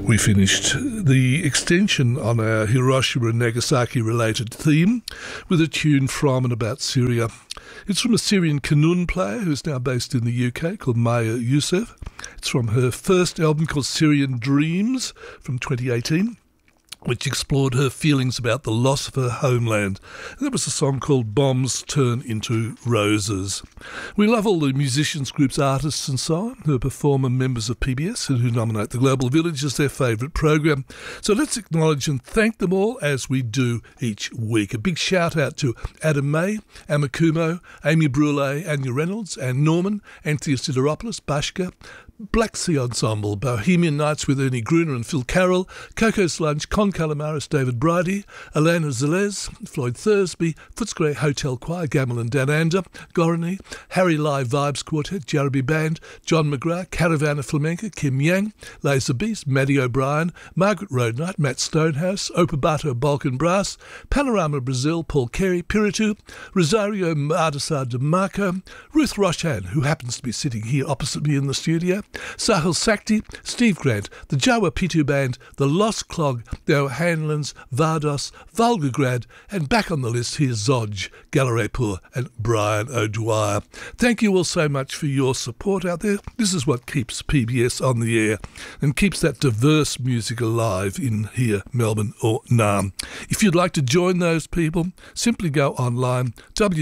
We finished the extension on our Hiroshima and Nagasaki related theme with a tune from and about Syria. It's from a Syrian Qanun player who's now based in the UK called Maya Youssef. It's from her first album called Syrian Dreams from 2018, which explored her feelings about the loss of her homeland. And there was a song called Bombs Turn into Roses. We love all the musicians, groups, artists and so on who are performer members of PBS and who nominate the Global Village as their favourite program. So let's acknowledge and thank them all as we do each week. A big shout out to Adam May, Amakumo, Amy Brule, Anya Reynolds, Anne Norman, Anthea Sideropoulos, Bashka, Black Sea Ensemble, Bohemian Nights with Ernie Gruner and Phil Carroll, Coco's Lunch, Con Calamaris, David Bridie, Elena Zelez, Floyd Thursby, Footscray Hotel Choir, Gammel and Dan Ander, Gorani, Harry Live Vibes Quartet, Jaraby Band, John McGrath, Caravana Flamenca, Kim Yang, Laser Beast, Maddie O'Brien, Margaret Roadnight, Matt Stonehouse, Opabato Balkan Brass, Panorama Brazil, Paul Carey, Piritu, Rosario Mardasa de Marco, Ruth Roshan, who happens to be sitting here opposite me in the studio, Sahil Sakti, Steve Grant, the Jawa Pitu Band, the Lost Clog, the O'Hanlons, Vardos, Volgograd, and back on the list here's Zodge, Galarepur and Brian O'Dwyer. Thank you all so much for your support out there. This is what keeps PBS on the air and keeps that diverse music alive in here, Melbourne or Naarm. If you'd like to join those people, simply go online,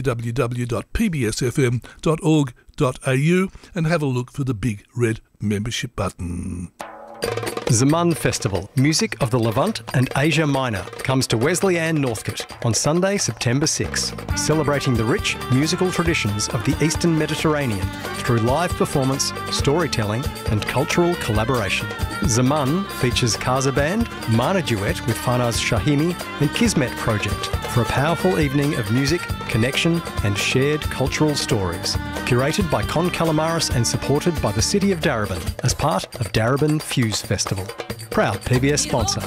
www.pbsfm.org.au and have a look for the big red membership button. Zaman Festival, music of the Levant and Asia Minor, comes to Wesleyan Northcote on Sunday, September 6, celebrating the rich musical traditions of the Eastern Mediterranean through live performance, storytelling and cultural collaboration. Zaman features Kaza Band, Mana Duet with Farnaz Shahimi and Kismet Project for a powerful evening of music, connection and shared cultural stories. Curated by Con Calamaris and supported by the City of Darebin as part of Darebin Fuse Festival. Proud PBS sponsor.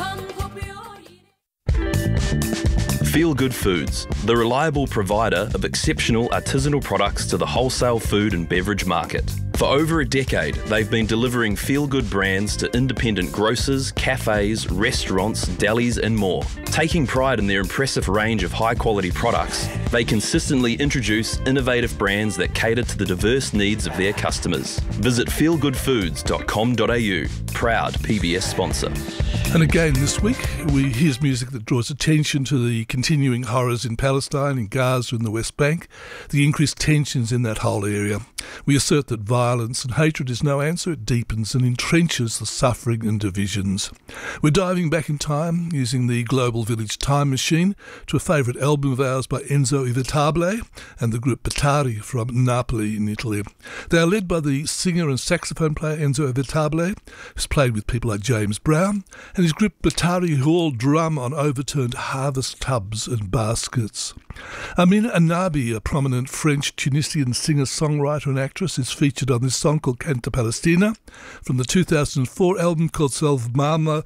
Feel Good Foods, the reliable provider of exceptional artisanal products to the wholesale food and beverage market. For over a decade, they've been delivering feel-good brands to independent grocers, cafes, restaurants, delis and more. Taking pride in their impressive range of high-quality products, they consistently introduce innovative brands that cater to the diverse needs of their customers. Visit feelgoodfoods.com.au, proud PBS sponsor. And again this week, here's music that draws attention to the continuing horrors in Palestine, in Gaza and the West Bank, the increased tensions in that whole area. We assert that violence and hatred is no answer. It deepens and entrenches the suffering and divisions. We're diving back in time using the Global Village Time Machine to a favourite album of ours by Enzo Ivitabile and the group Batari from Napoli in Italy. They are led by the singer and saxophone player Enzo Ivitabile, who's played with people like James Brown, and his group Batari, who all drum on overturned harvest tubs and baskets. Amina Anabi, a prominent French-Tunisian singer-songwriter and actress, is featured on this song called Canta Palestina from the 2004 album called Salvamo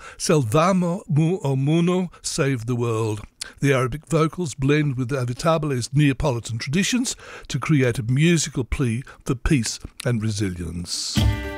Muno, Save the World. The Arabic vocals blend with Avitabile's Neapolitan traditions to create a musical plea for peace and resilience.